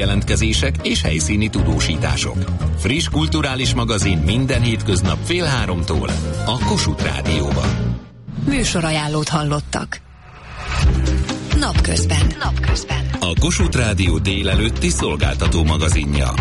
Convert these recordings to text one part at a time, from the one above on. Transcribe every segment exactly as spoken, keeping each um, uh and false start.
bejelentkezések és helyszíni tudósítások. Friss kulturális magazin minden hétköznap fél háromtól a Kossuth Rádióban. Műsorajánlót hallottak. Napközben. Napközben. A Kossuth Rádió délelőtti szolgáltató magazinja.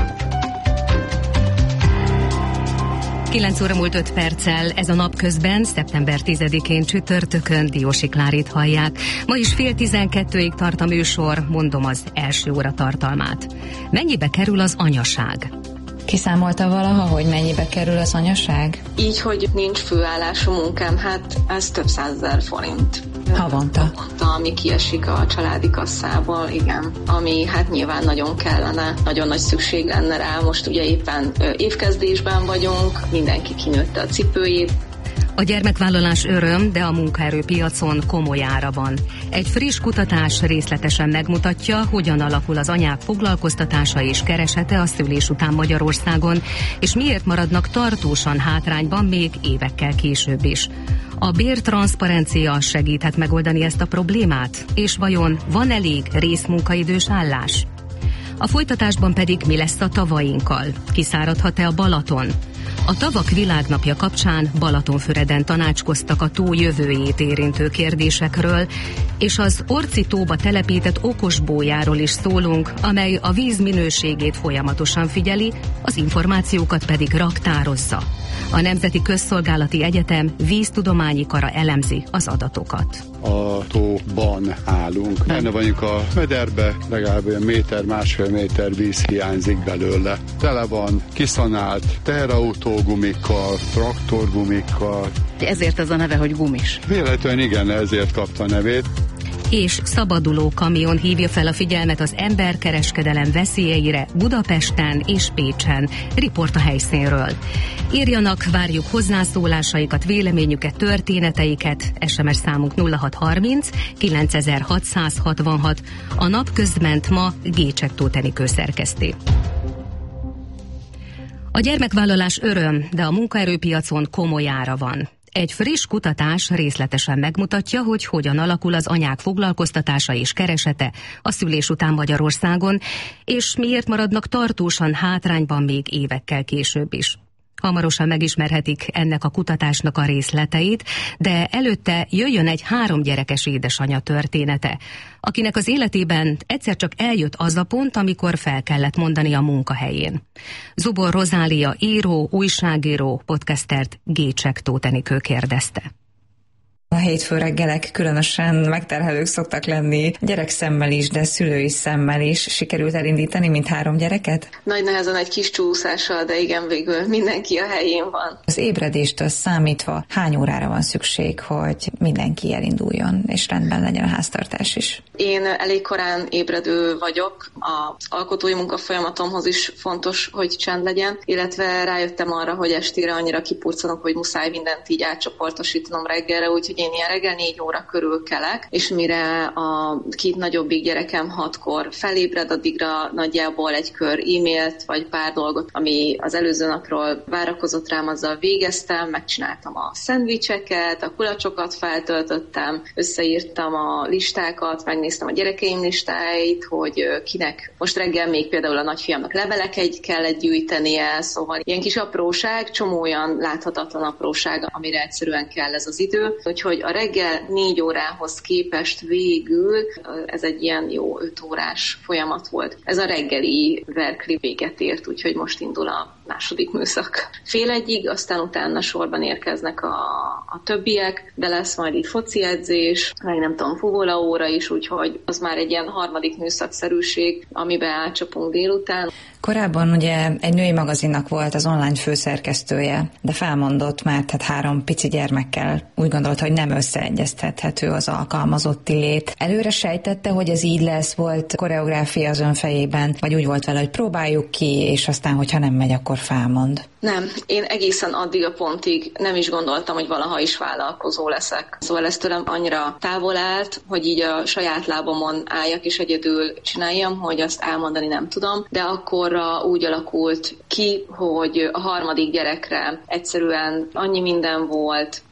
kilenc óra múlt öt perccel, ez a Napközben, szeptember tizedikén csütörtökön Diósi Klárit hallják. Ma is fél tizenkettőig tart a műsor, mondom az első óra tartalmát. Mennyibe kerül az anyaság? Kiszámolta valaha, hogy mennyibe kerül az anyaság? Így, hogy nincs főállású munkám, hát ez több százezer forint. Havonta. Havonta, ami kiesik a családi kasszából, igen. Ami hát nyilván nagyon kellene, nagyon nagy szükség lenne rá. Most ugye éppen évkezdésben vagyunk, mindenki kinőtte a cipőjét. A gyermekvállalás öröm, de a munkaerőpiacon komoly ára van. Egy friss kutatás részletesen megmutatja, hogyan alakul az anyák foglalkoztatása és keresete a szülés után Magyarországon, és miért maradnak tartósan hátrányban még évekkel később is. A bértranszparencia segíthet megoldani ezt a problémát? És vajon van elég részmunkaidős állás? A folytatásban pedig mi lesz a tavainkkal? Kiszáradhat-e a Balaton? A Tavak Világnapja kapcsán Balatonfüreden tanácskoztak a tó jövőjét érintő kérdésekről, és az Orci tóba telepített okosbójáról is szólunk, amely a víz minőségét folyamatosan figyeli, az információkat pedig raktározza. A Nemzeti Közszolgálati Egyetem víztudományi kara elemzi az adatokat. A tóban állunk. Benne vagyunk a mederbe, legalább olyan méter, másfél méter víz hiányzik belőle. Tele van kiszanált teherautógumikkal, traktorgumikkal. Ezért az a neve, hogy gumis. Véletlenül igen, ezért kapta a nevét. És szabaduló kamion hívja fel a figyelmet az emberkereskedelem veszélyeire Budapesten és Pécsen. Riport a helyszínről. Írjanak, várjuk hozzászólásaikat, véleményüket, történeteiket. es em es számunk nulla hat harminc kilencezer-hatszázhatvanhat. A Napközbent ma Gécsek Tóth Enikő szerkeszti. A gyermekvállalás öröm, de a munkaerőpiacon komoly ára van. Egy friss kutatás részletesen megmutatja, hogy hogyan alakul az anyák foglalkoztatása és keresete a szülés után Magyarországon, és miért maradnak tartósan hátrányban még évekkel később is. Hamarosan megismerhetik ennek a kutatásnak a részleteit, de előtte jöjjön egy három gyerekes édesanya története, akinek az életében egyszer csak eljött az a pont, amikor fel kellett mondani a munkahelyén. Zubor Rozália író, újságíró, podcastert Gécsek Tóth Enikő kérdezte. A hétfő reggelek különösen megterhelők szoktak lenni, gyerek szemmel is, de szülői szemmel is. Sikerült elindítani mind három gyereket? Nagy nehezen, egy kis csúszással, de igen, végül mindenki a helyén van. Az ébredéstől számítva hány órára van szükség, hogy mindenki elinduljon, és rendben legyen a háztartás is? Én elég korán ébredő vagyok, az alkotói munkafolyamatomhoz is fontos, hogy csend legyen, illetve rájöttem arra, hogy estére annyira kipurcanok, hogy muszáj mindent így átcsoportosítanom reggelre, úgyhogy én ilyen reggel négy óra körül kelek, és mire a két nagyobbik gyerekem hatkor felébred, addigra nagyjából egy kör e-mailt, vagy pár dolgot, ami az előző napról várakozott rám, azzal végeztem, megcsináltam a szendvicseket, a kulacsokat feltöltöttem, összeírtam a listákat, megnéztem a gyerekeim listáit, hogy kinek most reggel még például a nagyfiamnak leveleket kellett gyűjtenie, szóval ilyen kis apróság, csomó olyan láthatatlan apróság, amire egyszerűen kell ez az idő, úgyhogy hogy a reggel négy órához képest végül ez egy ilyen jó öt órás folyamat volt. Ez a reggeli verkli véget ért, úgyhogy most indul a második műszak. Fél egyig, aztán utána sorban érkeznek a, a többiek, de lesz majd itt foci edzés, meg nem tudom, fuvola óra is, úgyhogy az már egy ilyen harmadik műszakszerűség, amiben átcsapunk délután. Korábban ugye egy női magazinnak volt az online főszerkesztője, de felmondott, mert hát három pici gyermekkel úgy gondolta, hogy nem összeegyeztethető az alkalmazotti lét. Előre sejtette, hogy ez így lesz, volt koreográfia az ön fejében, vagy úgy volt vele, hogy próbáljuk ki, és aztán, hogyha nem megy, akkor felmond? Nem, én egészen addig a pontig nem is gondoltam, hogy valaha is vállalkozó leszek. Szóval ez tőlem annyira távol állt, hogy így a saját lábamon álljak és egyedül csináljam, hogy azt elmondani nem tudom, de akkorra úgy alakult ki, hogy a harmadik gyerekre egyszerűen annyi minden volt,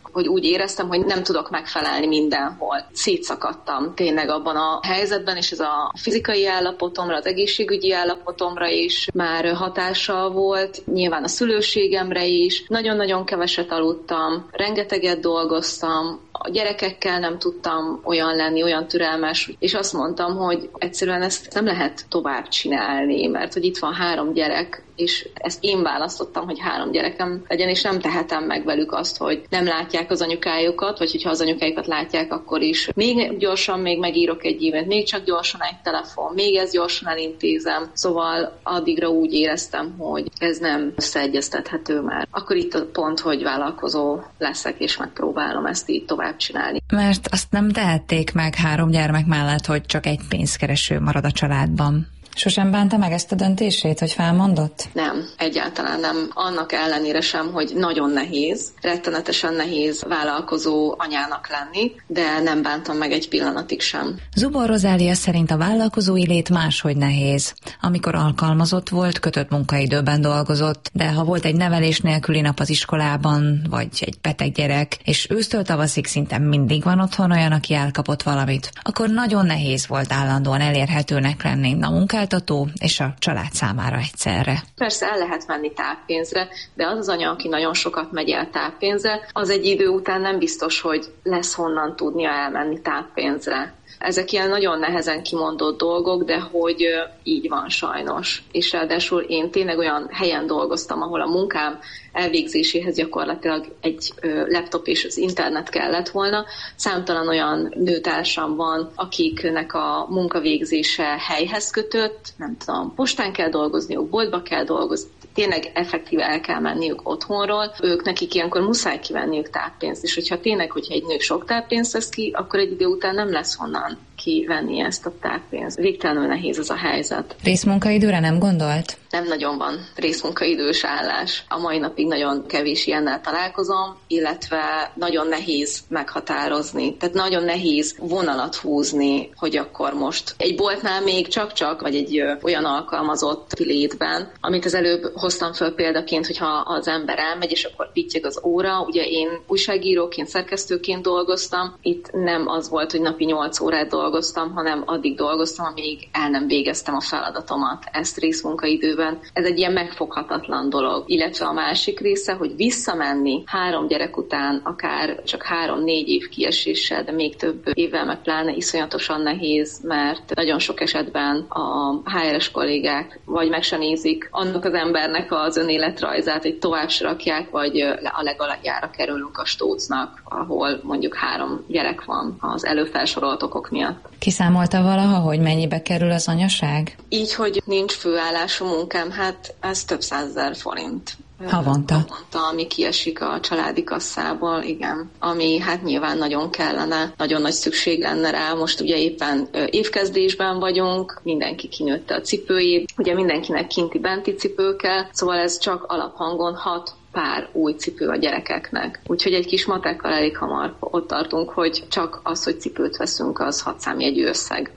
hogy úgy éreztem, hogy nem tudok megfelelni mindenhol. Szétszakadtam tényleg abban a helyzetben, és ez a fizikai állapotomra, az egészségügyi állapotomra is már hatással volt, nyilván a szülőségemre is. Nagyon-nagyon keveset aludtam, rengeteget dolgoztam, a gyerekekkel nem tudtam olyan lenni, olyan türelmes, és azt mondtam, hogy egyszerűen ezt nem lehet tovább csinálni, mert hogy itt van három gyerek, és ezt én választottam, hogy három gyerekem legyen, és nem tehetem meg velük azt, hogy nem látják az anyukájukat, vagy hogyha az anyukájukat látják, akkor is még gyorsan még megírok egy e-mailt, még csak gyorsan egy telefon, még ezt gyorsan elintézem. Szóval addigra úgy éreztem, hogy ez nem összeegyeztethető már. Akkor itt a pont, hogy vállalkozó leszek, és megpróbálom ezt így tovább csinálni. Mert azt nem tehették meg három gyermek mellett, hogy csak egy pénzkereső marad a családban. Sosem bánta meg ezt a döntését, hogy felmondott? Nem, egyáltalán nem. Annak ellenére sem, hogy nagyon nehéz, rettenetesen nehéz vállalkozó anyának lenni, de nem bántam meg egy pillanatig sem. Zubor Rozália szerint a vállalkozói lét máshogy nehéz. Amikor alkalmazott volt, kötött munkaidőben dolgozott, de ha volt egy nevelés nélküli nap az iskolában, vagy egy beteg gyerek, és ősztől tavaszig szinte mindig van otthon olyan, aki elkapott valamit, akkor nagyon nehéz volt állandóan elérhetőnek lenni a munkát és a család számára egyszerre. Persze el lehet menni táppénzre, de az az anya, aki nagyon sokat megy el táppénzre, az egy idő után nem biztos, hogy lesz honnan tudnia elmenni táppénzre. Ezek ilyen nagyon nehezen kimondott dolgok, de hogy így van sajnos. És ráadásul én tényleg olyan helyen dolgoztam, ahol a munkám elvégzéséhez gyakorlatilag egy laptop és az internet kellett volna. Számtalan olyan nőtársam van, akiknek a munkavégzése helyhez kötött, nem tudom, postán kell dolgozniuk, boltba kell dolgozni, tényleg effektíve el kell menniük otthonról, ők nekik ilyenkor muszáj kivenniük táppénzt, és hogyha tényleg, hogyha egy nő sok táppénzt vesz ki, akkor egy idő után nem lesz honnan kivenni ezt a táppénzt. Végtelenül nehéz ez a helyzet. Részmunkaidőre nem gondolt? Nem nagyon van részmunkaidős állás. A mai napig nagyon kevés ilyennel találkozom, illetve nagyon nehéz meghatározni. Tehát nagyon nehéz vonalat húzni, hogy akkor most egy boltnál még csak-csak, vagy egy ö, olyan alkalmazott létben, amit az előbb hoztam föl példaként, hogyha az ember elmegy, és akkor pittyeg az óra. Ugye én újságíróként, szerkesztőként dolgoztam. Itt nem az volt, hogy napi nyolc órát dolgoztam, hanem addig dolgoztam, amíg el nem végeztem a feladatomat. Ezt részmunkaidőben. Ez egy ilyen megfoghatatlan dolog. Illetve a másik része, hogy visszamenni három gyerek után, akár csak három-négy év kieséssel, de még több évvel meg pláne iszonyatosan nehéz, mert nagyon sok esetben a há er es kollégák vagy meg se nézik annak az embernek az önéletrajzát, hogy tovább se rakják, vagy a legaljára kerülünk a stócnak, ahol mondjuk három gyerek van az előfelsorolt okok miatt. Kiszámolta valaha, hogy mennyibe kerül az anyaság? Így, hogy nincs főállású munkám, hát ez több százezer forint. Havonta. Havonta, ami kiesik a családi kasszából, igen. Ami hát nyilván nagyon kellene, nagyon nagy szükség lenne rá. Most ugye éppen évkezdésben vagyunk, mindenki kinőtte a cipőjét, ugye mindenkinek kinti-benti cipő kell, szóval ez csak alaphangon hat pár új cipő a gyerekeknek. Úgyhogy egy kis matekkal elég hamar ott tartunk, hogy csak az, hogy cipőt veszünk, az hat számjegyű összeg.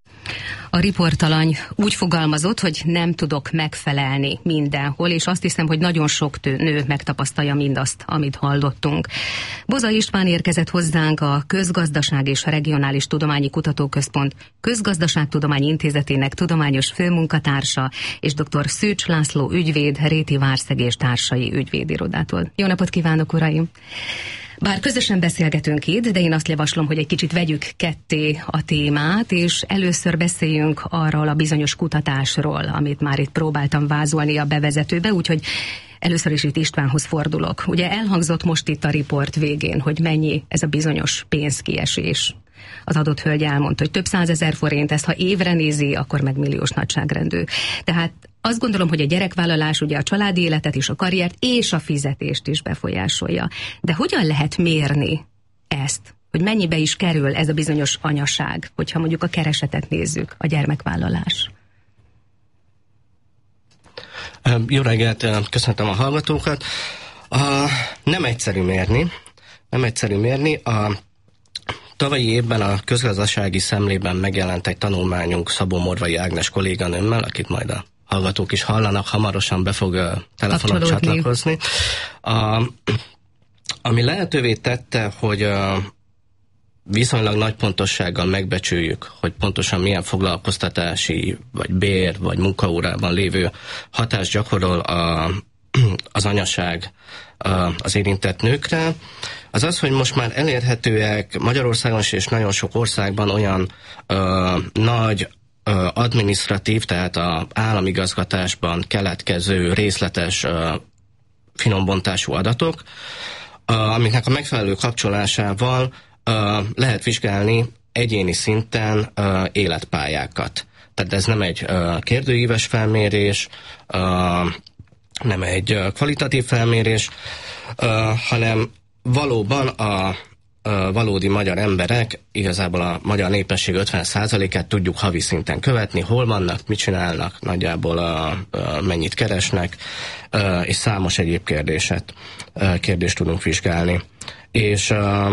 A riportalany úgy fogalmazott, hogy nem tudok megfelelni mindenhol, és azt hiszem, hogy nagyon sok nő megtapasztalja mindazt, amit hallottunk. Boza István érkezett hozzánk, a Közgazdaság és Regionális Tudományi Kutatóközpont Közgazdaságtudományi Intézetének tudományos főmunkatársa, és dr. Szűcs László ügyvéd, Réti Várszeg és társai ügyvédirodától. Jó napot kívánok, uraim! Bár közösen beszélgetünk itt, de én azt javaslom, hogy egy kicsit vegyük ketté a témát, és először beszéljünk arról a bizonyos kutatásról, amit már itt próbáltam vázolni a bevezetőbe, úgyhogy először is itt Istvánhoz fordulok. Ugye elhangzott most itt a riport végén, hogy mennyi ez a bizonyos pénzkiesés. Az adott hölgy elmondta, hogy több százezer forint, ezt ha évre nézi, akkor meg milliós nagyságrendű. Tehát azt gondolom, hogy a gyerekvállalás ugye a családi életet és a karriert és a fizetést is befolyásolja. De hogyan lehet mérni ezt, hogy mennyibe is kerül ez a bizonyos anyaság, hogyha mondjuk a keresetet nézzük, a gyermekvállalás? Jó reggelt, köszöntöm a hallgatókat. A, nem egyszerű mérni, nem egyszerű mérni. A tavalyi évben a Közgazdasági Szemlében megjelent egy tanulmányunk Szabó Morvai Ágnes kolléganőmmel, akit majd a hallgatók is hallanak, hamarosan be fog telefonon csatlakozni. A, ami lehetővé tette, hogy uh, viszonylag nagy pontossággal megbecsüljük, hogy pontosan milyen foglalkoztatási, vagy bér, vagy munkaórában lévő hatást gyakorol a, az anyaság az érintett nőkre, az az, hogy most már elérhetőek Magyarországon és nagyon sok országban olyan uh, nagy uh, adminisztratív, tehát az államigazgatásban keletkező részletes uh, finombontású adatok, uh, amiknek a megfelelő kapcsolásával uh, lehet vizsgálni egyéni szinten uh, életpályákat. Tehát ez nem egy uh, kérdőíves felmérés, uh, nem egy uh, kvalitatív felmérés, uh, hanem valóban a, a valódi magyar emberek, igazából a magyar népesség ötven százalékát tudjuk havi szinten követni, hol vannak, mit csinálnak, nagyjából a, a, mennyit keresnek, a, és számos egyéb kérdéset, a, kérdést tudunk vizsgálni. És a,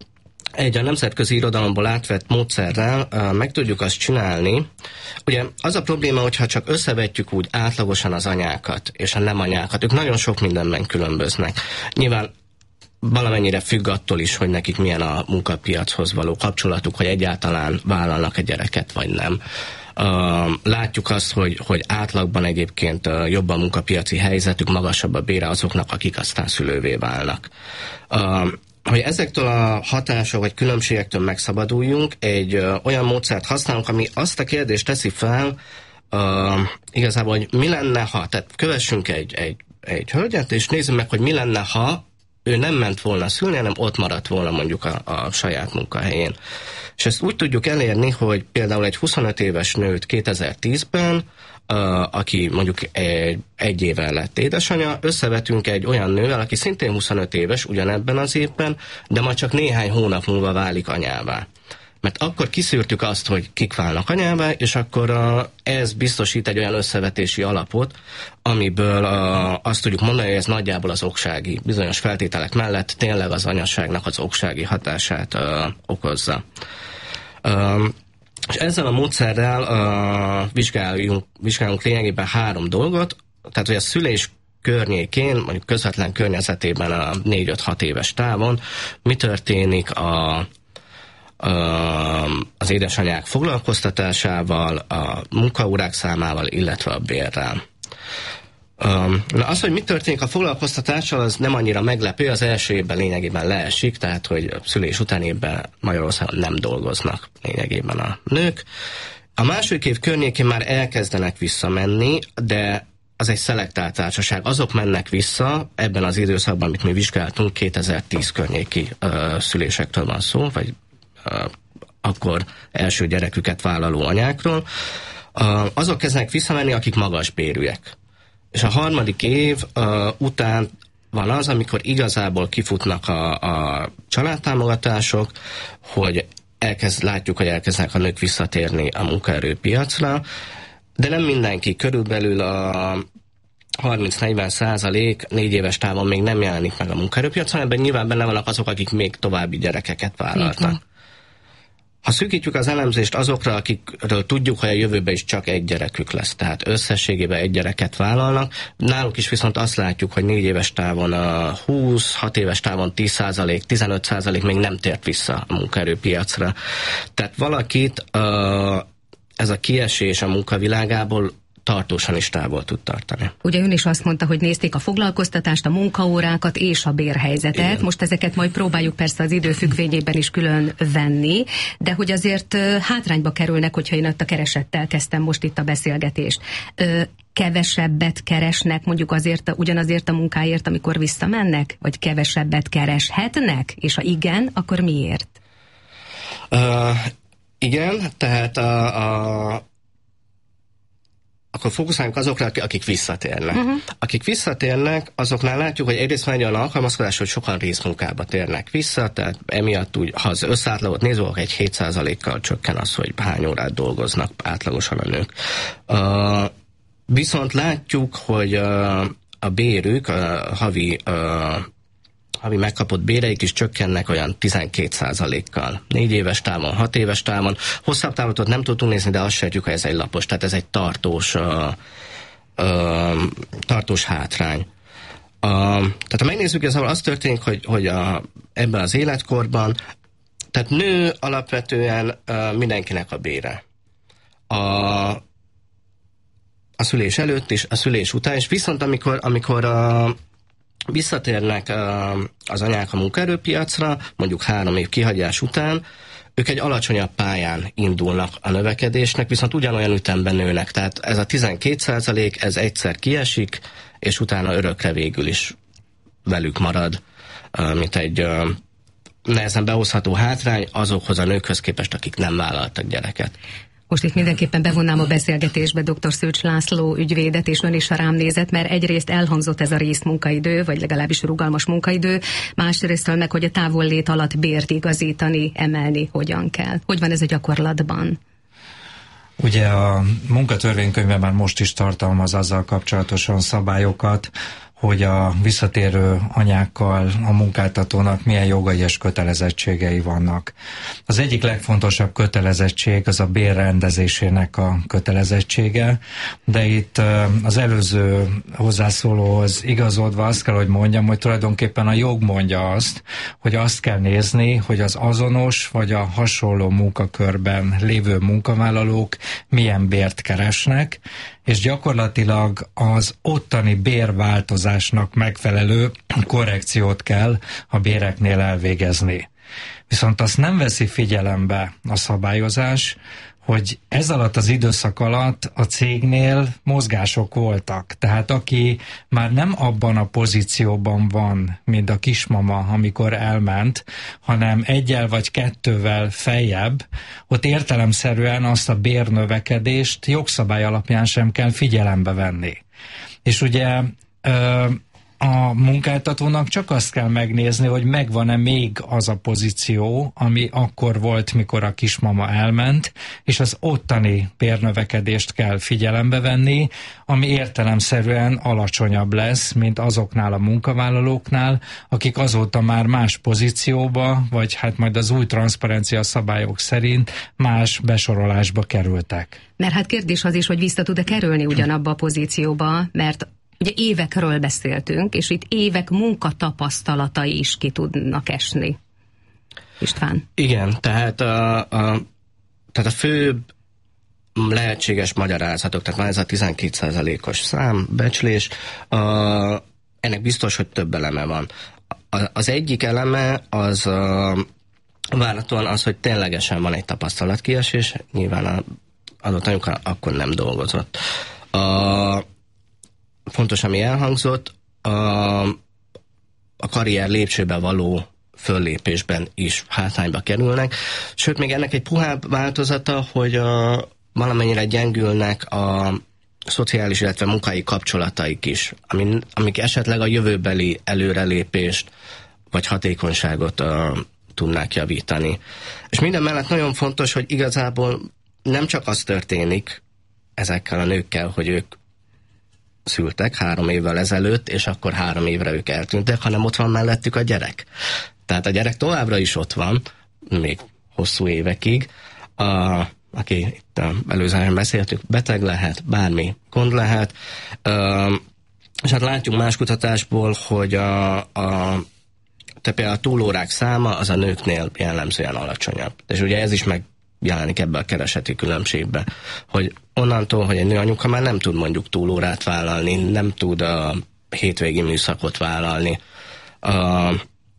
egy a nemzetközi irodalomból átvett módszerrel a, meg tudjuk azt csinálni. Ugye az a probléma, hogyha csak összevetjük úgy átlagosan az anyákat és a nem anyákat, ők nagyon sok mindenben különböznek. Nyilván valamennyire függ attól is, hogy nekik milyen a munkapiachoz való kapcsolatuk, hogy egyáltalán vállalnak egy gyereket, vagy nem. Uh, látjuk azt, hogy, hogy átlagban egyébként uh, jobb a munkapiaci helyzetük, magasabb a bére azoknak, akik aztán szülővé válnak. Uh, hogy ezektől a hatások vagy különbségektől megszabaduljunk, egy uh, olyan módszert használunk, ami azt a kérdést teszi fel, uh, igazából, hogy mi lenne, ha, tehát kövessünk egy, egy, egy hölgyet, és nézzük meg, hogy mi lenne, ha ő nem ment volna szülni, hanem ott maradt volna mondjuk a, a saját munkahelyén. És ezt úgy tudjuk elérni, hogy például egy huszonöt éves nőt kétezer-tízben, uh, aki mondjuk egy, egy évvel lett édesanyja, összevetünk egy olyan nővel, aki szintén huszonöt éves ugyanebben az évben, de majd csak néhány hónap múlva válik anyává. Mert akkor kiszűrtük azt, hogy kik válnak anyává, és akkor uh, ez biztosít egy olyan összevetési alapot, amiből uh, azt tudjuk mondani, hogy ez nagyjából az oksági, bizonyos feltételek mellett tényleg az anyaságnak az oksági hatását uh, okozza. Uh, és ezzel a módszerrel uh, vizsgálunk, vizsgálunk lényegében három dolgot, tehát hogy a szülés környékén, mondjuk közvetlen környezetében a négy-öt-hat éves távon mi történik a az édesanyák foglalkoztatásával, a munkaórák számával, illetve a bérrel. Na az, hogy mi történik a foglalkoztatással, az nem annyira meglepő, az első évben lényegében leesik, tehát hogy szülés után évben Magyarországon nem dolgoznak lényegében a nők. A második év környékén már elkezdenek visszamenni, de az egy szelektált társaság. Azok mennek vissza, ebben az időszakban, amit mi vizsgáltunk, kétezer-tíz környéki uh, szülésektől van szó, vagy akkor első gyereküket vállaló anyákról, azok kezdenek visszamenni, akik magasbérűek. És a harmadik év után van az, amikor igazából kifutnak a, a családtámogatások, hogy elkezd, látjuk, hogy elkezdenek a nők visszatérni a munkaerőpiacra, de nem mindenki, körülbelül a harminc-negyven százalék négy éves távon még nem jelenik meg a munkaerőpiacon, ebben nyilván benne vannak azok, akik még további gyerekeket vállaltak. Ha szűkítjük az elemzést azokra, akikről tudjuk, hogy a jövőben is csak egy gyerekük lesz, tehát összességében egy gyereket vállalnak, náluk is viszont azt látjuk, hogy négy éves távon a húsz, hat éves távon tíz százalék, tizenöt százalék még nem tért vissza a munkaerőpiacra. Tehát valakit ez a kiesés a munkavilágából tartósan is távol tud tartani. Ugye ön is azt mondta, hogy nézték a foglalkoztatást, a munkaórákat és a bérhelyzetet. Igen. Most ezeket majd próbáljuk persze az idő függvényében is külön venni, de hogy azért hátrányba kerülnek, hogyha én ott a keresettel kezdtem most itt a beszélgetést. Kevesebbet keresnek mondjuk azért, ugyanazért a munkáért, amikor visszamennek? Vagy kevesebbet kereshetnek? És ha igen, akkor miért? Uh, igen, tehát a, a akkor fókuszáljunk azokra, akik visszatérnek. Uh-huh. Akik visszatérnek, azoknál látjuk, hogy egyrészt van egy olyan alkalmazkodás, hogy sokan részmunkába térnek vissza, tehát emiatt úgy, ha az összátlagot nézve, akkor egy hét százalékkal csökken az, hogy hány órát dolgoznak átlagosan a nők. Uh, viszont látjuk, hogy uh, a bérük, a havi uh, havi megkapott béreik is csökkennek olyan tizenkét százalékkal. Négy éves távon, hat éves távon. Hosszabb távlatot nem tudtunk nézni, de azt sejtjük, hogy ez egy lapos, tehát ez egy tartós, uh, uh, tartós hátrány. A, tehát ha megnézzük, ez az történik, hogy, hogy a, ebben az életkorban, tehát nő alapvetően uh, mindenkinek a bére. A, a szülés előtt is, a szülés után is, viszont amikor, amikor a visszatérnek az anyák a munkaerőpiacra, mondjuk három év kihagyás után, ők egy alacsonyabb pályán indulnak a növekedésnek, viszont ugyanolyan ütemben nőnek. Tehát ez a tizenkét százalék, ez egyszer kiesik, és utána örökre végül is velük marad, mint egy nehezen behozható hátrány azokhoz a nőkhöz képest, akik nem vállaltak gyereket. Most itt mindenképpen bevonnám a beszélgetésbe dr. Szőcs László ügyvédet, és ön is rám nézett, mert egyrészt elhangzott ez a részmunkaidő, vagy legalábbis rugalmas munkaidő, másrésztől meg, hogy a távollét alatt bért igazítani, emelni hogyan kell. Hogy van ez a gyakorlatban? Ugye a munkatörvénykönyve már most is tartalmaz azzal kapcsolatosan szabályokat, hogy a visszatérő anyákkal a munkáltatónak milyen jogai és kötelezettségei vannak. Az egyik legfontosabb kötelezettség az a bér rendezésének a kötelezettsége, de itt az előző hozzászólóhoz igazodva azt kell, hogy mondjam, hogy tulajdonképpen a jog mondja azt, hogy azt kell nézni, hogy az azonos vagy a hasonló munkakörben lévő munkavállalók milyen bért keresnek, és gyakorlatilag az ottani bérváltozásnak megfelelő korrekciót kell a béreknél elvégezni. Viszont azt nem veszi figyelembe a szabályozás, hogy ez alatt az időszak alatt a cégnél mozgások voltak. Tehát aki már nem abban a pozícióban van, mint a kismama, amikor elment, hanem egyel vagy kettővel feljebb, ott értelemszerűen azt a bérnövekedést jogszabály alapján sem kell figyelembe venni. És ugye ö, a munkáltatónak csak azt kell megnézni, hogy megvan-e még az a pozíció, ami akkor volt, mikor a kismama elment, és az ottani bérnövekedést kell figyelembe venni, ami értelemszerűen alacsonyabb lesz, mint azoknál a munkavállalóknál, akik azóta már más pozícióba, vagy hát majd az új transzparencia szabályok szerint más besorolásba kerültek. Mert hát kérdés az is, hogy vissza tud-e kerülni ugyanabba a pozícióba, mert ugye évekről beszéltünk, és itt évek munkatapasztalatai is ki tudnak esni. István? Igen, tehát a, a, tehát a fő lehetséges magyarázatok, tehát már ez a tizenkét százalékos szám, becslés, a, ennek biztos, hogy több eleme van. A, az egyik eleme az a, várhatóan az, hogy ténylegesen van egy tapasztalatkiesés, nyilván az adott anyuka akkor nem dolgozott. A fontos, ami elhangzott, a, a karrier lépcsőbe való föllépésben is hátrányba kerülnek. Sőt, még ennek egy puhább változata, hogy a, valamennyire gyengülnek a szociális, illetve munkai kapcsolataik is, amin, amik esetleg a jövőbeli előrelépést vagy hatékonyságot a, tudnák javítani. És minden mellett nagyon fontos, hogy igazából nem csak az történik ezekkel a nőkkel, hogy ők szültek három évvel ezelőtt, és akkor három évre ők eltűntek, hanem ott van mellettük a gyerek. Tehát a gyerek továbbra is ott van, még hosszú évekig, a, aki itt előzően beszéltük, beteg lehet, bármi gond lehet, uh, és hát látjuk más kutatásból, hogy a, a, te például a túlórák száma az a nőknél jellemzően alacsonyabb. És ugye ez is megjelenik ebbe a kereseti különbségbe, hogy onnantól, hogy egy nőanyuka már nem tud mondjuk túlórát vállalni, nem tud a hétvégi műszakot vállalni, a,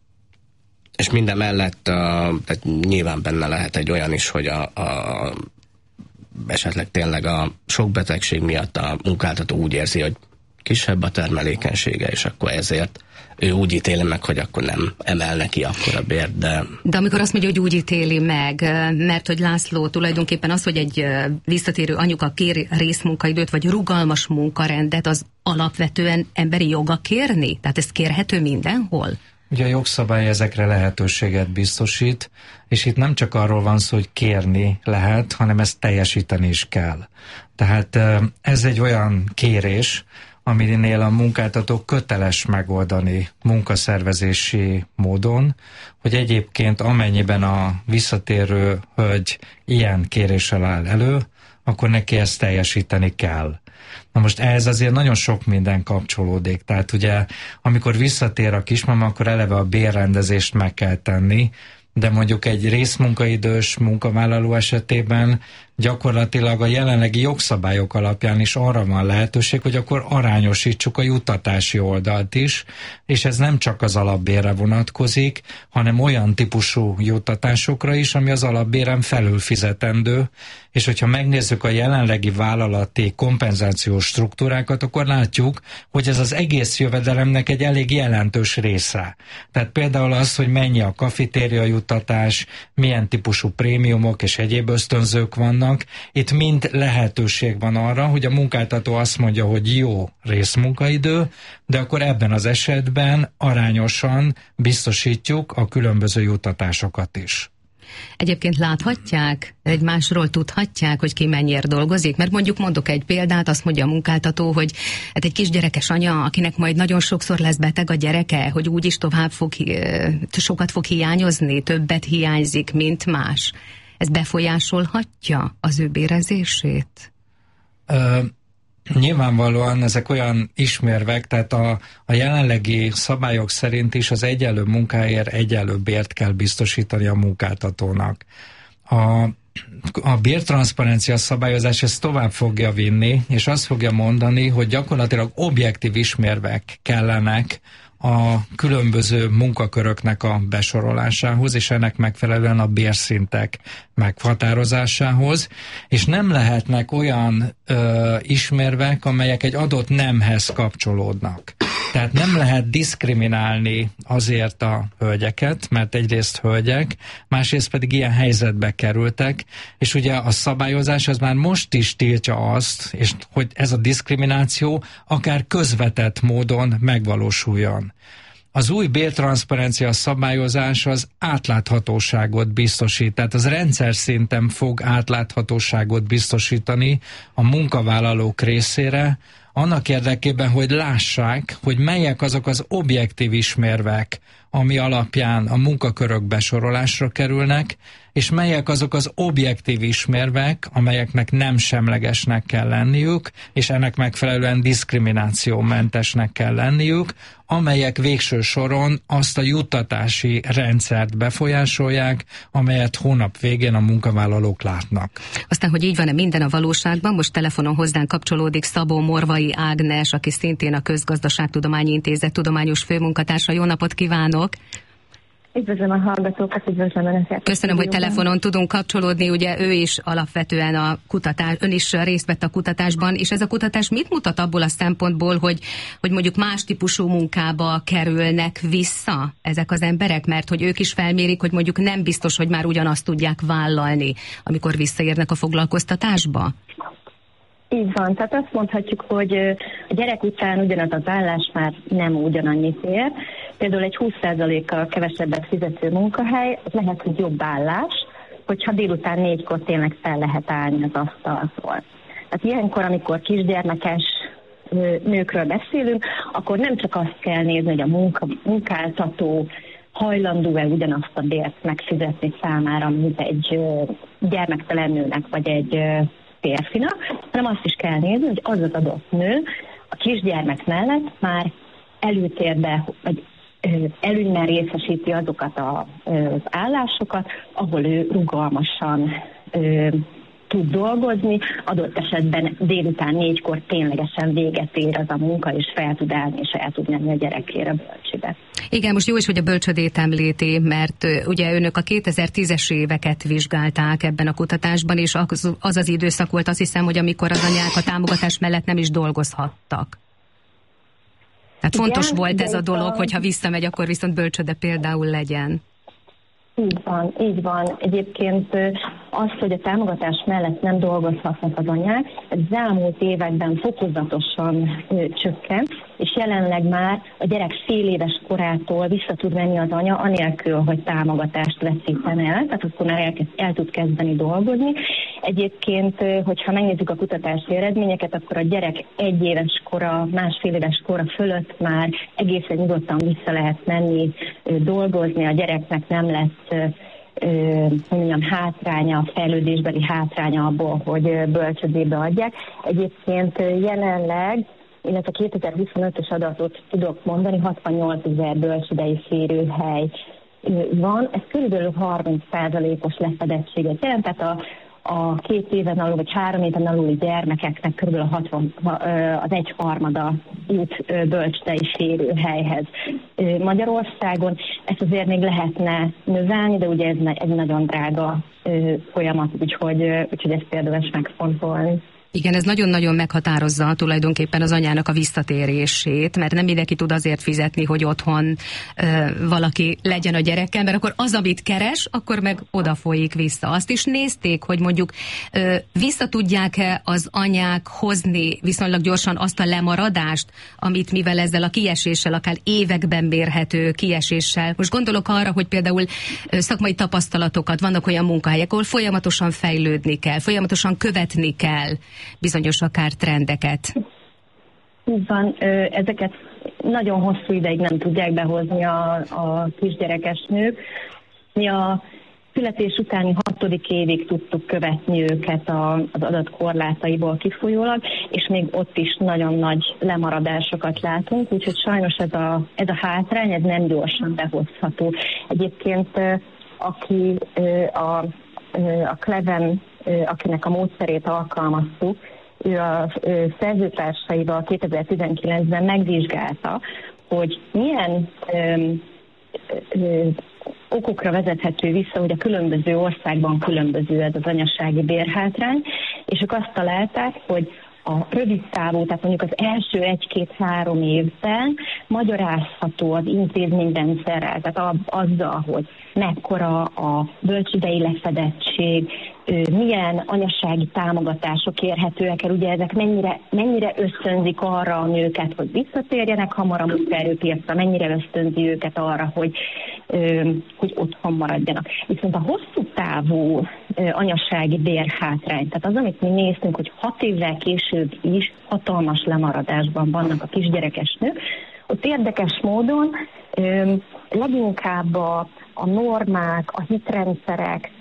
és minden mellett a, nyilván benne lehet egy olyan is, hogy a, a, esetleg tényleg a sok betegség miatt a munkáltató úgy érzi, hogy kisebb a termelékenysége, és akkor ezért ő úgy ítéli meg, hogy akkor nem emel neki akkora bért, de... De amikor azt mondja, hogy úgy ítéli meg, mert hogy László tulajdonképpen az, hogy egy visszatérő anyuka kér részmunkaidőt, vagy rugalmas munkarendet, az alapvetően emberi joga kérni? Tehát ez kérhető mindenhol? Ugye a jogszabály ezekre lehetőséget biztosít, és itt nem csak arról van szó, hogy kérni lehet, hanem ezt teljesíteni is kell. Tehát ez egy olyan kérés, aminél a munkáltató köteles megoldani munkaszervezési módon, hogy egyébként amennyiben a visszatérő hölgy ilyen kéréssel áll elő, akkor neki ezt teljesíteni kell. Na most ehhez azért nagyon sok minden kapcsolódik. Tehát ugye, amikor visszatér a kismama, akkor eleve a bérrendezést meg kell tenni, de mondjuk egy részmunkaidős munkavállaló esetében gyakorlatilag a jelenlegi jogszabályok alapján is arra van lehetőség, hogy akkor arányosítsuk a juttatási oldalt is, és ez nem csak az alapbérre vonatkozik, hanem olyan típusú juttatásokra is, ami az alapbéren felül fizetendő, és hogyha megnézzük a jelenlegi vállalati kompenzációs struktúrákat, akkor látjuk, hogy ez az egész jövedelemnek egy elég jelentős része. Tehát például az, hogy mennyi a kafetéria juttatás, milyen típusú prémiumok és egyéb ösztönzők vannak, itt mind lehetőség van arra, hogy a munkáltató azt mondja, hogy jó részmunkaidő, de akkor ebben az esetben arányosan biztosítjuk a különböző juttatásokat is. Egyébként láthatják, egymásról tudhatják, hogy ki mennyire dolgozik? Mert mondjuk mondok egy példát, azt mondja a munkáltató, hogy hát egy kisgyerekes anya, akinek majd nagyon sokszor lesz beteg a gyereke, hogy úgyis tovább fog, sokat fog hiányozni, többet hiányzik, mint más. Ez befolyásolhatja az ő bérezését? Ö, nyilvánvalóan ezek olyan ismérvek, tehát a, a jelenlegi szabályok szerint is az egyenlő munkáért egyenlő bért kell biztosítani a munkáltatónak. A, a bértranszparencia szabályozás ezt tovább fogja vinni, és azt fogja mondani, hogy gyakorlatilag objektív ismérvek kellenek a különböző munkaköröknek a besorolásához, és ennek megfelelően a bérszintek meghatározásához, és nem lehetnek olyan ö, ismérvek, amelyek egy adott nemhez kapcsolódnak. Tehát nem lehet diszkriminálni azért a hölgyeket, mert egyrészt hölgyek, másrészt pedig ilyen helyzetbe kerültek, és ugye a szabályozás az már most is tiltja azt, és hogy ez a diszkrimináció akár közvetett módon megvalósuljon. Az új bértranszparencia szabályozás az átláthatóságot biztosít, tehát az rendszer szinten fog átláthatóságot biztosítani a munkavállalók részére, annak érdekében, hogy lássák, hogy melyek azok az objektív ismérvek, ami alapján a munkakörök besorolásra kerülnek, és melyek azok az objektív ismérvek, amelyeknek nem semlegesnek kell lenniük, és ennek megfelelően diszkriminációmentesnek kell lenniük, amelyek végső soron azt a juttatási rendszert befolyásolják, amelyet hónap végén a munkavállalók látnak. Aztán, hogy így van-e minden a valóságban, most telefonon hozzánk kapcsolódik Szabó Morvai Ágnes, aki szintén a Közgazdaságtudományi Intézet tudományos főmunkatársa. Jó napot kívánok! Üdvözlöm a hallgatókat, üdvözlöm Önöket. Köszönöm, hogy telefonon tudunk kapcsolódni, ugye ő is alapvetően a kutatás, ön is részt vett a kutatásban, és ez a kutatás mit mutat abból a szempontból, hogy, hogy mondjuk más típusú munkába kerülnek vissza ezek az emberek, mert hogy ők is felmérik, hogy mondjuk nem biztos, hogy már ugyanazt tudják vállalni, amikor visszaérnek a foglalkoztatásba? Így van, tehát azt mondhatjuk, hogy a gyerek után ugyanaz az állás már nem ugyanannyit ér. Például egy húsz százalékkal kevesebbet fizető munkahely, az lehet, hogy jobb állás, hogyha délután négykor tényleg fel lehet állni az asztalról. Tehát ilyenkor, amikor kisgyermekes nőkről beszélünk, akkor nem csak azt kell nézni, hogy a munka, munkáltató hajlandó-e ugyanazt a bért megfizetni számára, mint egy gyermektelen nőnek, vagy egy férfinak, hanem azt is kell nézni, hogy az az adott nő a kisgyermek mellett már előtérbe, vagy előnyben részesíti azokat a, az állásokat, ahol ő rugalmasan ö, tud dolgozni, adott esetben délután négykor ténylegesen véget ér az a munka, és fel tud állni, és el tud menni a gyerekére bölcsibe. Igen, most jó is, hogy a bölcsödét említi, mert ugye önök a kétezer-tízes éveket vizsgálták ebben a kutatásban, és az az, az időszak volt, azt hiszem, hogy amikor az anyák a támogatás mellett nem is dolgozhattak. Tehát igen, fontos volt ez a dolog, hogyha visszamegy, akkor viszont bölcsöde például legyen. Így van, így van. Egyébként az, hogy a támogatás mellett nem dolgozhatnak az anyák, ez az elmúlt években fokozatosan ö, csökkent, és jelenleg már a gyerek fél éves korától vissza tud menni az anya, anélkül, hogy támogatást veszíten el, tehát akkor már el, el tud kezdeni dolgozni. Egyébként, hogyha megnézzük a kutatási eredményeket, akkor a gyerek egy éves kora, másfél éves kora fölött már egészen nyugodtan vissza lehet menni dolgozni, a gyereknek nem lesz mondjam, hátránya, fejlődésbeli hátránya abból, hogy bölcsődébe adják. Egyébként jelenleg, illetve kétezer-huszonötös adatot tudok mondani, hatvannyolcezer bölcsődei férőhely van. Ez körülbelül harminc százalékos lefedettséget jelent, tehát a a két éven alul, vagy három éven aluli gyermekeknek kb. hatvan, az egyharmada jut bölcsődei férőhelyhez Magyarországon. Ezt azért még lehetne növelni, de ugye ez egy nagyon drága folyamat, úgyhogy, úgyhogy ezt érdemes megfontolni. Igen, ez nagyon-nagyon meghatározza tulajdonképpen az anyának a visszatérését, mert nem mindenki tud azért fizetni, hogy otthon ö, valaki legyen a gyerekkel, mert akkor az, amit keres, akkor meg odafolyik vissza. Azt is nézték, hogy mondjuk ö, vissza tudják-e az anyák hozni viszonylag gyorsan azt a lemaradást, amit mivel ezzel a kieséssel, akár években mérhető kieséssel. Most gondolok arra, hogy például ö, szakmai tapasztalatokat, vannak olyan munkahelyek, ahol folyamatosan fejlődni kell, folyamatosan követni kell bizonyos akár trendeket. Úgy van, ezeket nagyon hosszú ideig nem tudják behozni a, a kisgyerekes nők. Mi a születés utáni hatodik évig tudtuk követni őket az adatkorlátaiból kifolyólag, és még ott is nagyon nagy lemaradásokat látunk, úgyhogy sajnos ez a, ez a hátrány, ez nem gyorsan behozható. Egyébként aki a, a Cleven, akinek a módszerét alkalmaztuk, ő a szerzőtársaival kétezer-tizenkilencben megvizsgálta, hogy milyen ö, ö, okokra vezethető vissza, hogy a különböző országban különböző ez az anyasági bérhátrány, és ők azt találták, hogy a rövid távú, tehát mondjuk az első egy-két-három évben magyarázható az intézményrendszerrel, tehát azzal, hogy mekkora a bölcsődei lefedettség, milyen anyasági támogatások érhetőek el, ugye ezek mennyire, mennyire ösztönzik arra a nőket, hogy visszatérjenek hamar a munkaerőpiacra, mennyire ösztönzi őket arra, hogy, hogy otthon maradjanak. Viszont a hosszú távú anyasági bérhátrány, tehát az, amit mi néztünk, hogy hat évvel később is hatalmas lemaradásban vannak a kisgyerekes nők, ott érdekes módon leginkább a, a normák, a hitrendszerek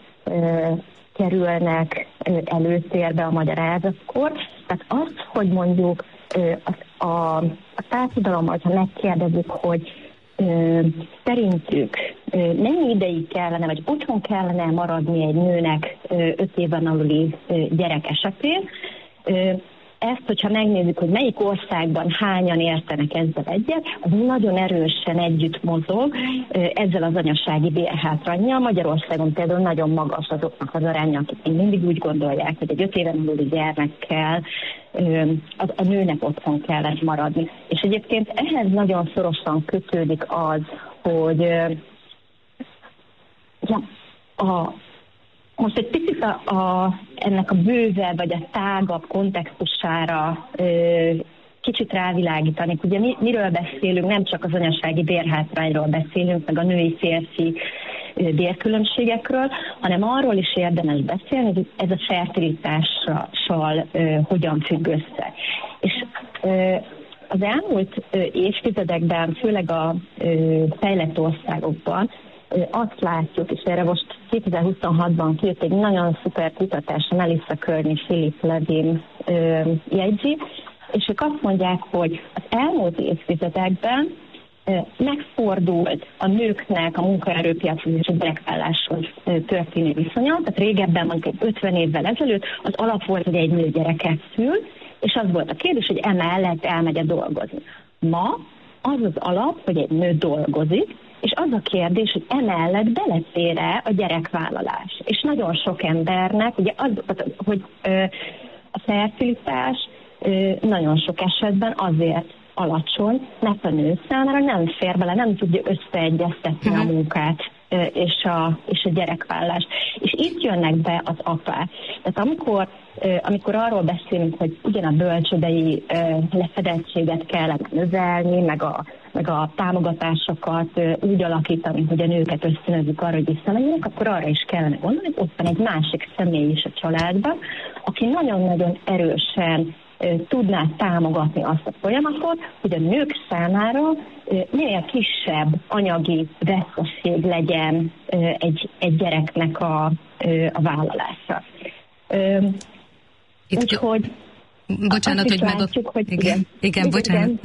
kerülnek előtérbe a magyarázatkor. Tehát az, hogy mondjuk a, a, a társadalommal, ha megkérdezzük, hogy ö, szerintük ö, mennyi ideig kellene, vagy otthon kellene maradni egy nőnek ö, öt éven aluli ö, gyerek esetén, ö, ezt, hogyha megnézzük, hogy melyik országban hányan értenek ezzel egyet, az nagyon erősen együtt mozog ezzel az anyasági bérhátránnyal. Magyarországon például nagyon magas azoknak az aránya, akik mindig úgy gondolják, hogy egy öt éven aluli gyermekkel a, a nőnek otthon kellett maradni. És egyébként ehhez nagyon szorosan kötődik az, hogy ja, a Most egy picit a, a, ennek a bővebb vagy a tágabb kontextusára ö, kicsit rávilágítanék. Ugye mi, miről beszélünk, nem csak az anyasági bérhátrányról beszélünk, meg a női-férfi bérkülönbségekről, hanem arról is érdemes beszélni, hogy ez a fertilitással ö, hogyan függ össze. És ö, az elmúlt ö, évtizedekben, főleg a ö, fejlett országokban azt látjuk, és erre most kétezer-huszonhatban kijött egy nagyon szuper kutatás, a Melissa Kearney, Philip Levin ö, jegyzi, és ők azt mondják, hogy az elmúlt évtizedekben ö, megfordult a nőknek a munkaerőpiachoz és a gyerekválláshoz történő viszonya. Tehát régebben, mondjuk ötven évvel ezelőtt az alap volt, hogy egy nő gyereket szül, és az volt a kérdés, hogy emellett elmegy dolgozni. Ma az az alap, hogy egy nő dolgozik, és az a kérdés, hogy emellett belefér-e a gyerekvállalás. És nagyon sok embernek, ugye az, hogy ö, a fertilitás ö, nagyon sok esetben azért alacsony, mert a nő számára nem fér bele, nem tudja összeegyeztetni a munkát ö, és, a, és a gyerekvállalás. És itt jönnek be az apák. Tehát amikor, ö, amikor arról beszélünk, hogy ugyan a bölcsődei ö, lefedettséget kellene növelni, meg a meg a támogatásokat úgy alakítani, hogy a nőket ösztönözzük arra, hogy visszamenjenek, akkor arra is kellene gondolni, hogy ott van egy másik személy is a családban, aki nagyon-nagyon erősen tudná támogatni azt a folyamatot, hogy a nők számára minél kisebb anyagi veszteség legyen egy, egy gyereknek a, a vállalása. Itt Úgyhogy bocsánat, hogy meg... Látjuk, hogy igen, igen, igen, bocsánat. Igen.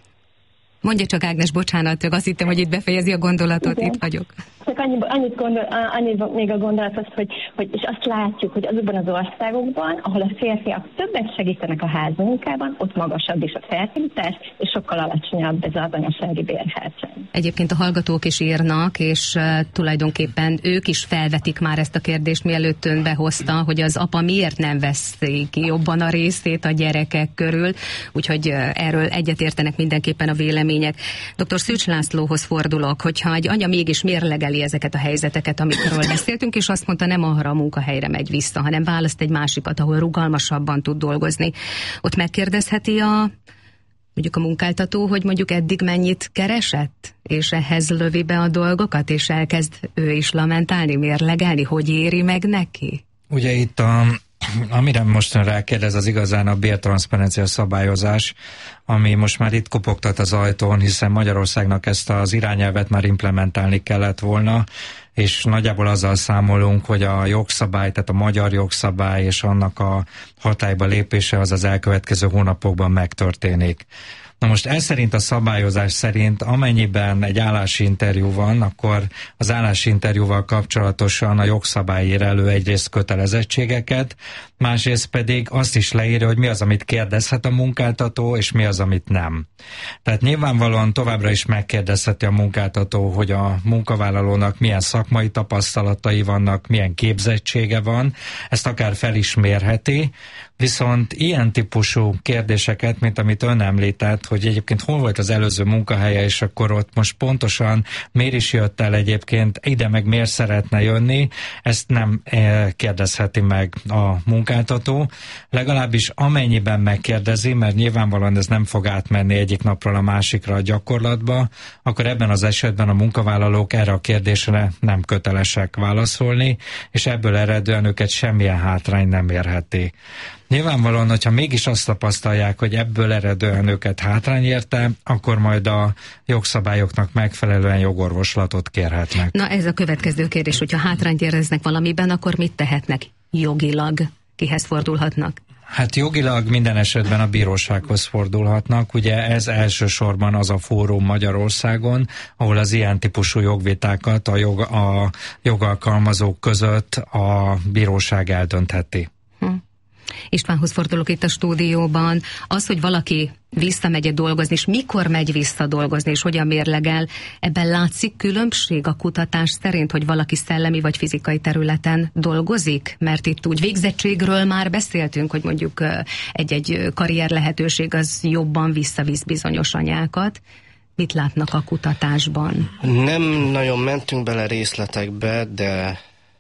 Mondja csak, Ágnes, bocsánat, azt hittem, hogy itt befejezi a gondolatot, igen. Itt vagyok. Csak annyi, annyit gondol, annyi még a gondolat az, hogy, hogy és azt látjuk, hogy azokban az országokban, ahol a férfiak többet segítenek a házmunkában, ott magasabb is a fertilitás, és sokkal alacsonyabb ez az anyasági bérhátrány. Egyébként a hallgatók is írnak, és uh, tulajdonképpen ők is felvetik már ezt a kérdést, mielőtt ön behozta, hogy az apa miért nem veszi ki jobban a részét a gyerekek körül, úgyhogy uh, erről egyetértenek mindenképpen a vélemények. doktor Szűcs Lászlóhoz fordulok, hogyha egy anya mégis mérlegeli ezeket a helyzeteket, amikről beszéltünk, és azt mondta, nem arra a munkahelyre megy vissza, hanem választ egy másikat, ahol rugalmasabban tud dolgozni. Ott megkérdezheti a, mondjuk a munkáltató, hogy mondjuk eddig mennyit keresett, és ehhez lövi be a dolgokat, és elkezd ő is lamentálni, mérlegelni, hogy éri meg neki? Ugye itt a amire most rákérdez, az igazán a bértranszparencia szabályozás, ami most már itt kopogtat az ajtón, hiszen Magyarországnak ezt az irányelvet már implementálni kellett volna, és nagyjából azzal számolunk, hogy a jogszabály, tehát a magyar jogszabály és annak a hatályba lépése az az elkövetkező hónapokban megtörténik. Na most ez szerint, a szabályozás szerint, amennyiben egy állásinterjú van, akkor az állásinterjúval kapcsolatosan a jogszabály ír elő egyrészt kötelezettségeket, másrészt pedig azt is leírja, hogy mi az, amit kérdezhet a munkáltató, és mi az, amit nem. Tehát nyilvánvalóan továbbra is megkérdezheti a munkáltató, hogy a munkavállalónak milyen szakmai tapasztalatai vannak, milyen képzettsége van, ezt akár fel is mérheti, viszont ilyen típusú kérdéseket, mint amit ön említett, hogy egyébként hol volt az előző munkahelye, és akkor ott most pontosan miért is jött el egyébként, ide meg miért szeretne jönni, ezt nem kérdezheti meg a munkáltató. Legalábbis amennyiben megkérdezi, mert nyilvánvalóan ez nem fog átmenni egyik napról a másikra a gyakorlatba, akkor ebben az esetben a munkavállalók erre a kérdésre nem kötelesek válaszolni, és ebből eredően őket semmilyen hátrány nem érheti. Nyilvánvalóan, hogyha mégis azt tapasztalják, hogy ebből eredően őket hátrány érte, akkor majd a jogszabályoknak megfelelően jogorvoslatot kérhetnek. Na ez a következő kérdés, hogyha hátrányt éreznek valamiben, akkor mit tehetnek jogilag? Kihez fordulhatnak? Hát jogilag minden esetben a bírósághoz fordulhatnak. Ugye ez elsősorban az a fórum Magyarországon, ahol az ilyen típusú jogvitákat a, jog, a jogalkalmazók között a bíróság eldöntheti. Hm. Istvánhoz fordulok itt a stúdióban. Az, hogy valaki visszamegy dolgozni, és mikor megy vissza dolgozni, és hogyan mérlegel, ebben látszik különbség a kutatás szerint, hogy valaki szellemi vagy fizikai területen dolgozik? Mert itt úgy végzettségről már beszéltünk, hogy mondjuk egy-egy karrier lehetőség az jobban visszavisz bizonyos anyákat. Mit látnak a kutatásban? Nem nagyon mentünk bele részletekbe, de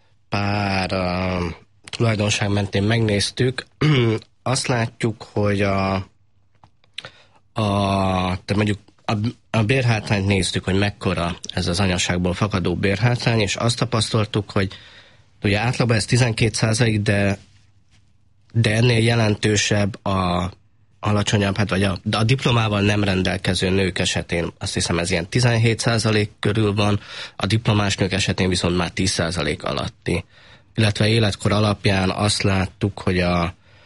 pár uh, tulajdonság mentén megnéztük. Azt látjuk, hogy a, a, te mondjuk a, a bérhátrányt néztük, hogy mekkora ez az anyaságból fakadó bérhátrány, és azt tapasztaltuk, hogy ugye átlagban ez tizenkét százalék, de, de ennél jelentősebb a alacsonyabb, hát vagy a, a diplomával nem rendelkező nők esetén, azt hiszem ez ilyen tizenhét százalék körül van, a diplomás nők esetén viszont már tíz százalék alatti. Illetve életkor alapján azt láttuk, hogy a,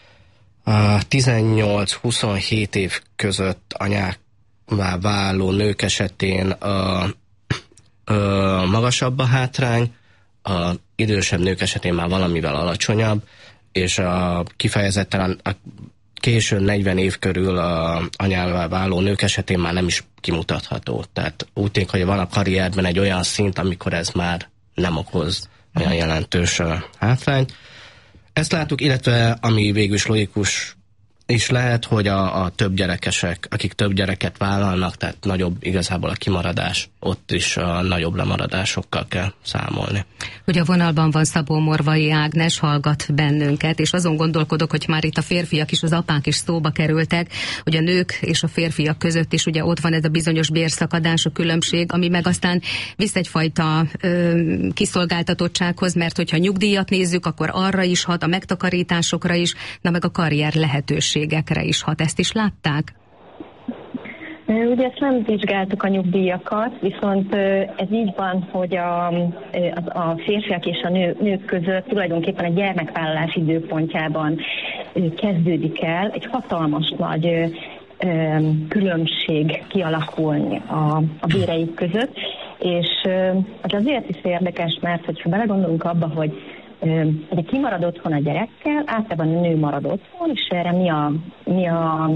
a tizennyolc-huszonhét év között anyává váló nők esetén a, a magasabb a hátrány, a idősebb nők esetén már valamivel alacsonyabb, és a kifejezetten a késő negyven év körül a anyává váló nők esetén már nem is kimutatható. Tehát úgy tűnik, hogy van a karrierben egy olyan szint, amikor ez már nem okoz olyan jelentős uh, hátrányt. Ezt láttuk, illetve ami végül is logikus is lehet, hogy a, a több gyerekesek, akik több gyereket vállalnak, tehát nagyobb igazából a kimaradás, ott is a nagyobb lemaradásokkal kell számolni. Ugye a vonalban van Szabó Morvai Ágnes, hallgat bennünket, és azon gondolkodok, hogy már itt a férfiak is, az apák is szóba kerültek, hogy a nők és a férfiak között is ugye ott van ez a bizonyos bérszakadás, a különbség, ami meg aztán visz egyfajta ö, kiszolgáltatottsághoz, mert hogyha nyugdíjat nézzük, akkor arra is hat, a megtakarításokra is, na meg a karrier lehetőség különbségekre is hat. Ezt is látták? Ugye ezt nem vizsgáltuk a nyugdíjakat, viszont ez így van, hogy a, a férfiak és a nő, nők között tulajdonképpen a gyermekvállalás időpontjában kezdődik el egy hatalmas nagy különbség kialakulni a, a béreik között, és az azért is érdekes, mert hogyha belegondolunk abba, hogy de ki marad otthon a gyerekkel, általában a nő marad otthon, és erre mi a, mi a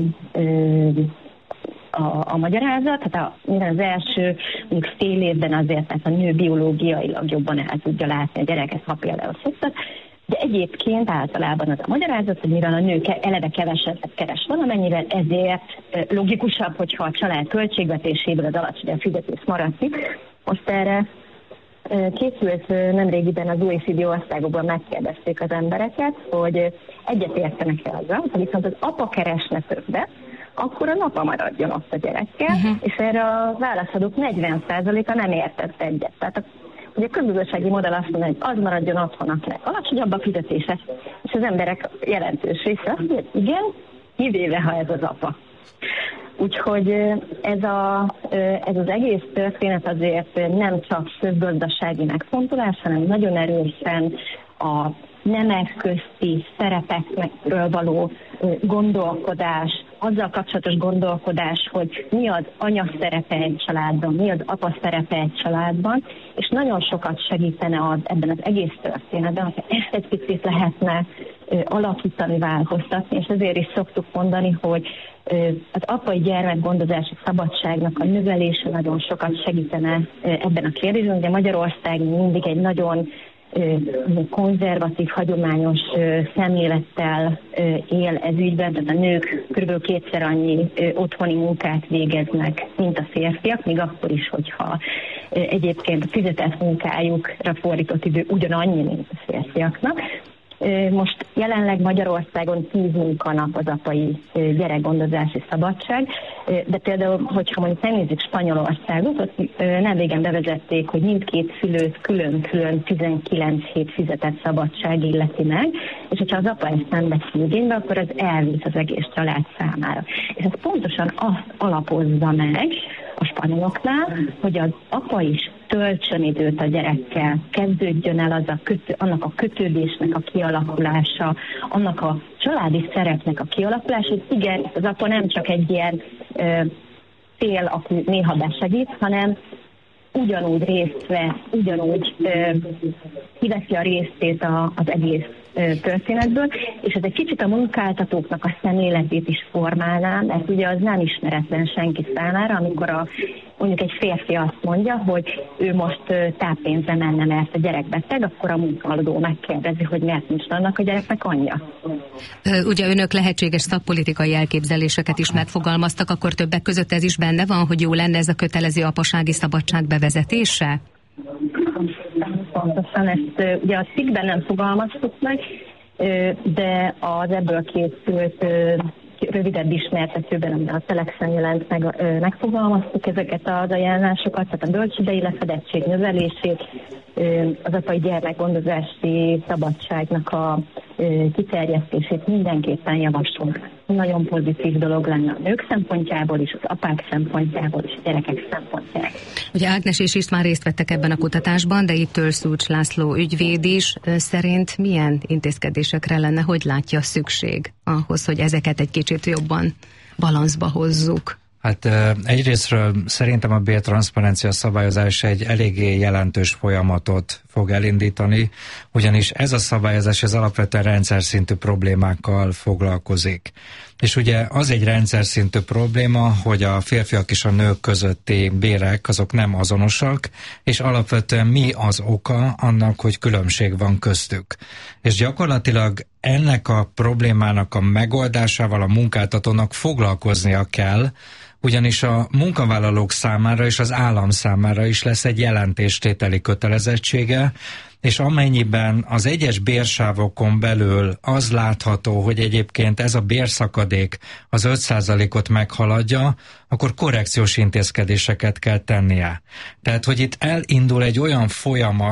A, a magyarázat, tehát a, minden az első mondjuk fél évben azért, tehát a nő biológiailag jobban el tudja látni a gyereket, ha például szoktat, de egyébként általában az a magyarázat, hogy mivel a nő eleve kevesebbet keres valamennyivel, ezért logikusabb, hogyha a család költségvetéséből az alacsonyabb fizetés maradzik. Most erre készült nemrégiben az o e cé dé országokban megkérdezték az embereket, hogy egyetértenek-e azzal, hogy viszont az apa keresne többet, akkor a napa maradjon ott a gyerekkel, uh-huh. és erre a válaszadók negyven százaléka nem értett egyet. Tehát a, ugye a közgazdasági modell azt mondja, hogy az maradjon otthon, akinek alacsonyabb a fizetése, és az emberek jelentős része azt mondja, hogy igen, kivéve, ha ez az apa. Úgyhogy ez, a, ez az egész történet azért nem csak közgazdasági megfontolás, hanem nagyon erősen a nemek közti szerepekről való gondolkodás, azzal kapcsolatos gondolkodás, hogy mi az anya szerepe egy családban, mi az apa szerepe egy családban, és nagyon sokat segítene az, ebben az egész történetben, hogyha ezt egy picit lehetne ö, alakítani, változtatni, és ezért is szoktuk mondani, hogy ö, az apai gyermekgondozási szabadságnak a növelése nagyon sokat segítene ö, ebben a kérdésben. Ugye Magyarország mindig egy nagyon konzervatív, hagyományos szemlélettel él ez ügyben, tehát a nők kb. kétszer annyi otthoni munkát végeznek, mint a férfiak, még akkor is, hogyha egyébként a fizetett munkájukra fordított idő ugyanannyi, mint a férfiaknak. Most jelenleg Magyarországon tíz munkanap az apai gyerekgondozási szabadság, de például, hogyha mondjuk megnézzük Spanyolországot, ott nem régen bevezették, hogy mindkét szülőt külön-külön tizenkilenc hét fizetett szabadság illeti meg, és hogyha az apa ezt nem veszi igénybe, akkor az elvisz az egész család számára. És ez pontosan azt alapozza meg a spanyoloknál, hogy az apa is töltsön időt a gyerekkel, kezdődjön el az a kötő, annak a kötődésnek a kialakulása, annak a családi szerepnek a kialakulása, hogy igen, az apa nem csak egy ilyen ö, fél, aki néha besegít, hanem ugyanúgy részt vesz, ugyanúgy ö, kiveszi a részét a, az egész ö, történetből, és ez egy kicsit a munkáltatóknak a szemléletét is formálná, mert ugye az nem ismeretlen senki számára, amikor a, mondjuk egy férfi azt mondja, hogy ő most ö, táppénzre menne, mert a gyerek beteg, akkor a munkáltató megkérdezi, hogy miért nincs annak a gyereknek anyja. Ugye önök lehetséges szakpolitikai elképzeléseket is megfogalmaztak, akkor többek között ez is benne van, hogy jó lenne ez a kötelező apasági szabadság bevezetése? Pontosan ezt ugye a cikkben nem fogalmaztuk meg, de az ebből készült rövidebb ismertetőben, ami a Telexen jelent meg, megfogalmaztuk ezeket az ajánlásokat, tehát a bölcsődei lefedettség növelését, az apai gyermekgondozási szabadságnak a kiterjesztését mindenképpen javaslunk. Nagyon pozitív dolog lenne a nők szempontjából is, az apák szempontjából is, a gyerekek szempontjából. Ugye Ágnes és István részt vettek ebben a kutatásban, de itt Törszúcs László ügyvéd is szerint milyen intézkedésekre lenne, hogy látja szükség ahhoz, hogy ezeket egy kicsit jobban balanszba hozzuk? Hát egyrésztről szerintem a bértranszparencia szabályozás egy eléggé jelentős folyamatot fog elindítani, ugyanis ez a szabályozás az alapvetően rendszer szintű problémákkal foglalkozik. És ugye az egy rendszer szintű probléma, hogy a férfiak és a nők közötti bérek azok nem azonosak, és alapvetően mi az oka annak, hogy különbség van köztük. És gyakorlatilag ennek a problémának a megoldásával a munkáltatónak foglalkoznia kell, ugyanis a munkavállalók számára és az állam számára is lesz egy jelentéstételi kötelezettsége, és amennyiben az egyes bérsávokon belül az látható, hogy egyébként ez a bérszakadék az öt százalékot meghaladja, akkor korrekciós intézkedéseket kell tennie. Tehát, hogy itt elindul egy olyan folyamat,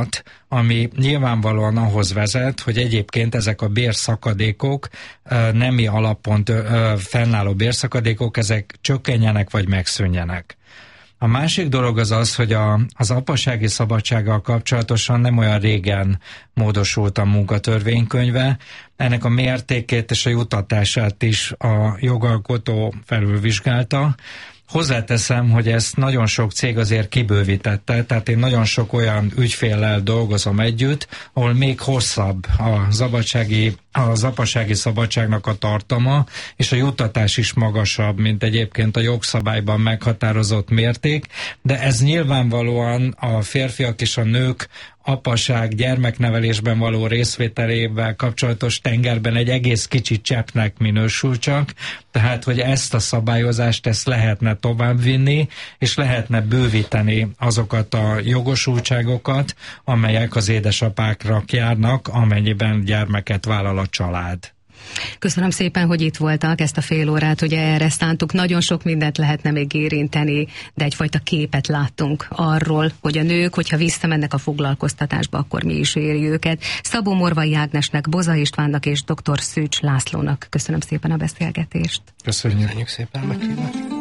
ami nyilvánvalóan ahhoz vezet, hogy egyébként ezek a bérszakadékok, nemi alapon fennálló bérszakadékok, ezek csökkenjenek vagy megszűnjenek. A másik dolog az az, hogy a, az apasági szabadsággal kapcsolatosan nem olyan régen módosult a munkatörvénykönyve. Ennek a mértékét és a juttatását is a jogalkotó felülvizsgálta. Hozzáteszem, hogy ezt nagyon sok cég azért kibővítette, tehát én nagyon sok olyan ügyféllel dolgozom együtt, ahol még hosszabb a szabadsági, az apasági szabadságnak a tartama, és a juttatás is magasabb, mint egyébként a jogszabályban meghatározott mérték, de ez nyilvánvalóan a férfiak és a nők apaság, gyermeknevelésben való részvételével kapcsolatos tengerben egy egész kicsi cseppnek minősül csak, tehát, hogy ezt a szabályozást, ezt lehetne továbbvinni, és lehetne bővíteni azokat a jogosultságokat, amelyek az édesapákra járnak, amennyiben gyermeket vállal a család. Köszönöm szépen, hogy itt voltak, ezt a fél órát, ugye erre szántuk, nagyon sok mindent lehetne még érinteni, de egyfajta képet láttunk arról, hogy a nők, hogyha visszamennek a foglalkoztatásba, akkor mi is éri őket. Szabó Morvai Ágnesnek, Boza Istvánnak és dr. Szűcs Lászlónak köszönöm szépen a beszélgetést. Köszönjük, Köszönjük szépen a meghívást.